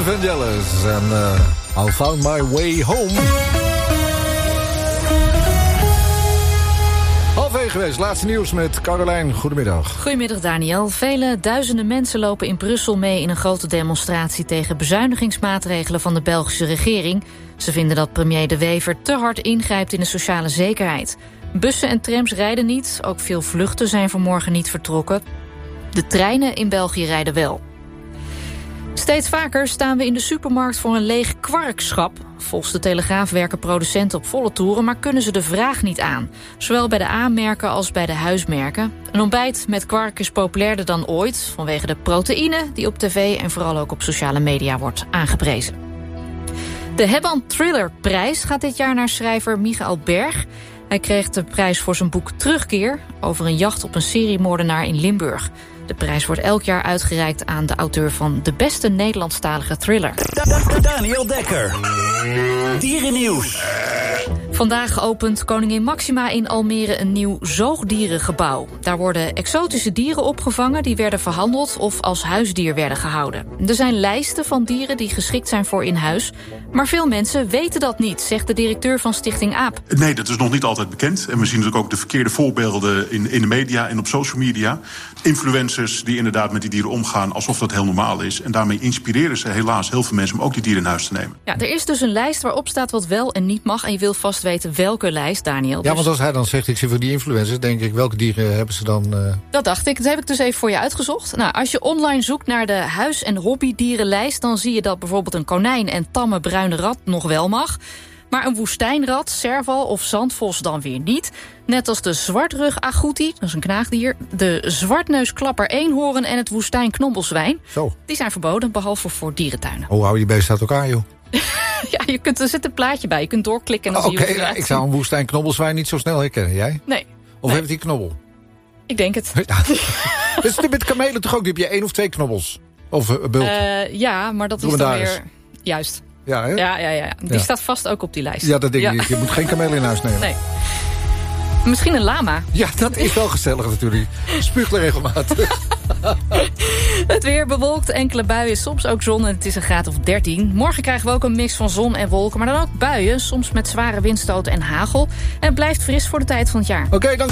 Vangelis en I Found My Way Home. Halfweg geweest, laatste nieuws met Caroline. Goedemiddag. Goedemiddag Daniel. Vele duizenden mensen lopen in Brussel mee in een grote demonstratie tegen bezuinigingsmaatregelen van de Belgische regering. Ze vinden dat premier De Wever te hard ingrijpt in de sociale zekerheid. Bussen en trams rijden niet, ook veel vluchten zijn vanmorgen niet vertrokken. De treinen in België rijden wel. Steeds vaker staan we in de supermarkt voor een leeg kwarkschap. Volgens de Telegraaf werken producenten op volle toeren, maar kunnen ze de vraag niet aan. Zowel bij de A-merken als bij de huismerken. Een ontbijt met kwark is populairder dan ooit, vanwege de proteïne die op tv en vooral ook op sociale media wordt aangeprezen. De Hebban Thriller-prijs gaat dit jaar naar schrijver Michael Berg. Hij kreeg de prijs voor zijn boek Terugkeer, over een jacht op een seriemoordenaar in Limburg. De prijs wordt elk jaar uitgereikt aan de auteur van de beste Nederlandstalige thriller. Daniel Dekker. Dierennieuws. Vandaag opent koningin Maxima in Almere een nieuw zoogdierengebouw. Daar worden exotische dieren opgevangen die werden verhandeld of als huisdier werden gehouden. Er zijn lijsten van dieren die geschikt zijn voor in huis. Maar veel mensen weten dat niet, zegt de directeur van Stichting AAP. Nee, dat is nog niet altijd bekend. En we zien natuurlijk ook de verkeerde voorbeelden in de media en op social media. Influencers die inderdaad met die dieren omgaan alsof dat heel normaal is. En daarmee inspireren ze helaas heel veel mensen om ook die dieren in huis te nemen. Ja, er is dus een lijst waarop staat wat wel en niet mag. En je wil vast weten welke lijst, Daniel. Ja, want als hij dan zegt, ik zie voor die influencers, denk ik, welke dieren hebben ze dan? Dat dacht ik. Dat heb ik dus even voor je uitgezocht. Nou, als je online zoekt naar de huis- en hobbydierenlijst, dan zie je dat bijvoorbeeld een konijn en tamme bruine rat nog wel mag. Maar een woestijnrat, serval of zandvos dan weer niet. Net als de zwartrug agouti, dat is een knaagdier, de zwartneusklapper eenhoorn en het woestijnknobbelzwijn. Zo. Die zijn verboden, behalve voor dierentuinen. Hoe hou je die beesten uit elkaar, joh? Ja, er zit een plaatje bij. Je kunt doorklikken en dan zie je hoe het eruit ik zou een woestijnknobbelzwijn niet zo snel herkennen. Jij? Nee. Of heeft hij knobbel? Ik denk het. Ja. Dat is met kamelen toch ook? Die heb je 1 of 2 knobbels? Of bult? Ja, maar dat is dan weer... Juist. Ja, hè? Ja. Die staat vast ook op die lijst. Ja, dat denk ik niet. Je moet geen kameel in huis nemen. Nee. Misschien een lama. Ja, dat is wel gezellig natuurlijk. Spuugelen regelmatig. Het weer bewolkt, enkele buien, soms ook zon en het is een graad of 13. Morgen krijgen we ook een mix van zon en wolken, maar dan ook buien. Soms met zware windstoten en hagel. En het blijft fris voor de tijd van het jaar. Oké, dank.